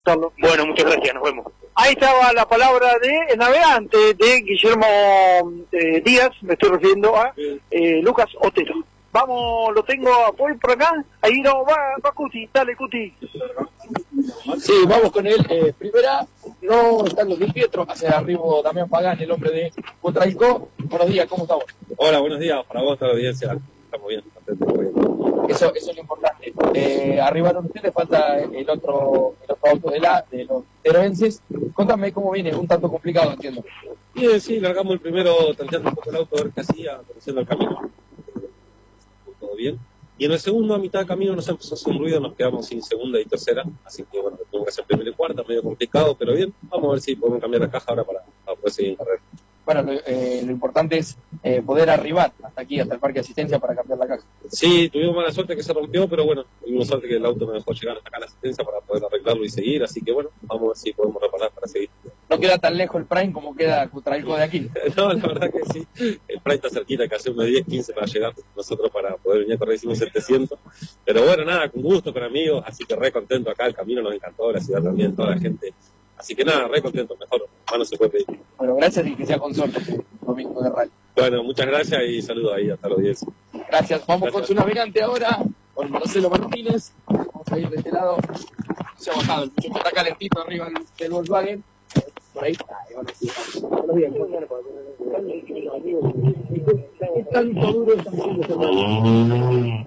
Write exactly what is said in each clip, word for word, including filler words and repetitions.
Carlos. Bueno, muchas gracias, nos vemos. Ahí estaba la palabra de el navegante de Guillermo eh, Díaz, me estoy refiriendo a eh, Lucas Otero. Vamos, lo tengo a Paul por acá, ahí no, va, va Cuti, dale Cuti. Sí, vamos con él. Eh, primera, no estando Di Pietro, hacia arriba Damián Pagán, el hombre de Contraicó. Buenos días, ¿cómo estamos? Hola, buenos días para vos, toda la audiencia. Estamos bien, atentos, muy bien. Eso, eso es lo importante. Eh, arribaron ustedes, falta el otro, el otro auto de, la, de los teroenses. Contame cómo viene, un tanto complicado, entiendo. Bien, sí, largamos el primero tanteando un poco el auto, a ver qué hacía, conociendo el camino. Todo bien. Y en el segundo, a mitad de camino, nos empezó a hacer un ruido, nos quedamos sin segunda y tercera. Así que bueno, tengo que hacer primera y cuarta, medio complicado, pero bien. Vamos a ver si podemos cambiar la caja ahora para, para poder seguir en carrera. Bueno, lo, eh, lo importante es eh, poder arribar hasta aquí, hasta el parque de asistencia para cambiar la caja. Sí, tuvimos mala suerte que se rompió, pero bueno, tuvimos suerte que el auto nos dejó llegar hasta acá a la asistencia para poder arreglarlo y seguir, así que bueno, vamos a ver si podemos reparar para seguir. No queda tan lejos el Prime como queda Cutralco de aquí. No, la verdad que sí, el Prime está cerquita, que hace unos diez, quince para llegar, nosotros para poder venir a correr hicimos setecientos, pero bueno, nada, con gusto, con amigos, así que re contento acá, el camino nos encantó, la ciudad también, toda la gente. Así que nada, re contento, mejor, más no se puede pedir. Bueno, gracias y que sea con suerte este domingo de rally. Bueno, muchas gracias y saludos ahí hasta los diez. Gracias, vamos Gracias. con su navegante ahora, con Marcelo Martínez. Vamos a ir de este lado. Se ha bajado, el muchacho está calentito arriba del Volkswagen. Por ahí. Ahí van a decir. Buenos días. ¿Qué tanto duro están haciendo este rally?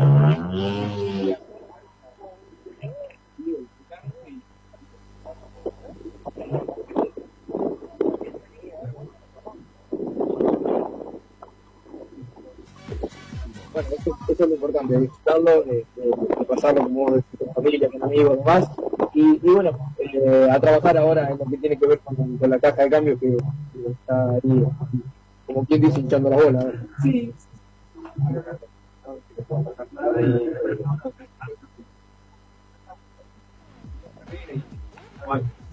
Bueno, eso, eso es lo importante, disfrutarlo, de, de, de pasarlo como vos decís, con familia, con amigos, demás. Y, y bueno, eh, a trabajar ahora en lo que tiene que ver con, con la caja de cambio que, que está ahí, como quien dice, hinchando la bola. ¿Ver? Sí. Bueno.